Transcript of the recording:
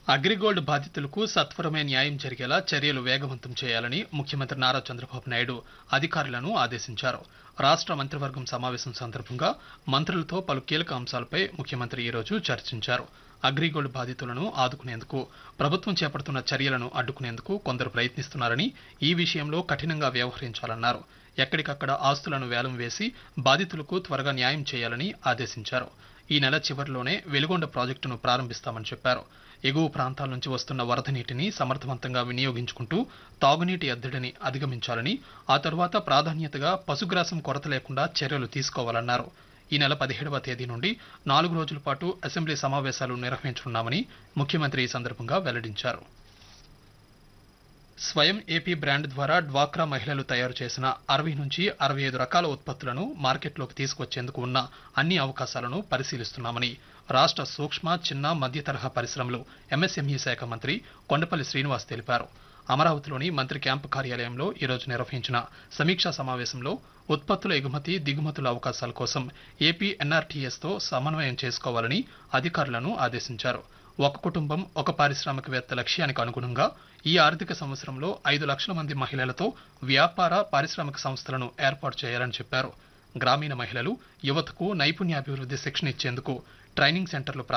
అగ్రిగోల్డ్ బాధితులకు సత్వరమే న్యాయం జరిగేలా చర్యలు వేగవంతం చేయాలని ముఖ్యమంత్రి నారా చంద్రబాబు నాయుడు అధికారులను ఆదేశించారు. రాష్ట్ర మంత్రివర్గం సమావేశం సందర్భంగా మంత్రులతో పలు కీలక అంశాలపై ముఖ్యమంత్రి ఈరోజు చర్చించారు. అగ్రిగోల్డ్ బాధితులను ఆదుకునేందుకు ప్రభుత్వం చేపడుతున్న చర్యలను అడ్డుకునేందుకు కొందరు ప్రయత్నిస్తున్నారని, ఈ విషయంలో కఠినంగా వ్యవహరించాలన్నారు. ఎక్కడికక్కడ ఆస్తులను వేలం వేసి బాధితులకు త్వరగా న్యాయం చేయాలని ఆదేశించారు. ఈ నెల చివరిలోనే వెలుగొండ ప్రాజెక్టును ప్రారంభిస్తామని చెప్పారు. ఎగువ ప్రాంతాల నుంచి వస్తున్న వరద నీటిని సమర్థవంతంగా వినియోగించుకుంటూ తాగునీటి ఎద్దడిని అధిగమించాలని, ఆ తర్వాత ప్రాధాన్యతగా పశుగ్రాసం కొరత లేకుండా చర్యలు తీసుకోవాలన్నారు. ఈ నెల 17వ తేదీ నుండి 4 రోజుల పాటు అసెంబ్లీ సమావేశాలు నిర్వహించనున్నామని ముఖ్యమంత్రి ఈ సందర్భంగా వెల్లడించారు. స్వయం ఏపీ బ్రాండ్ ద్వారా డ్వాక్రా మహిళలు తయారు చేసిన 60 నుంచి 65 రకాల ఉత్పత్తులను మార్కెట్లోకి తీసుకొచ్చేందుకు ఉన్న అన్ని అవకాశాలను పరిశీలిస్తున్నామని రాష్ట్ర సూక్ష్మ, చిన్న, మధ్య తరహా పరిశ్రమలు ఎంఎస్ఎంఈ శాఖ మంత్రి కొండపల్లి శ్రీనివాస్ తెలిపారు. అమరావతిలోని మంత్రి క్యాంపు కార్యాలయంలో ఈరోజు నిర్వహించిన సమీక్షా సమావేశంలో ఉత్పత్తుల ఎగుమతి, దిగుమతుల అవకాశాల కోసం ఏపీ ఎన్ఆర్టీఎస్తో సమన్వయం చేసుకోవాలని అధికారులను ఆదేశించారు. ఒక కుటుంబం ఒక పారిశ్రామికవేత్త లక్ష్యానికి అనుగుణంగా ఈ ఆర్థిక సంవత్సరంలో 5 లక్షల మంది మహిళలతో వ్యాపార, పారిశ్రామిక సంస్థలను ఏర్పాటు చేయాలని చెప్పారు. గ్రామీణ మహిళలు, యువతకు నైపుణ్యాభివృద్ధి శిక్షణ ఇచ్చేందుకు ట్రైనింగ్ సెంటర్లు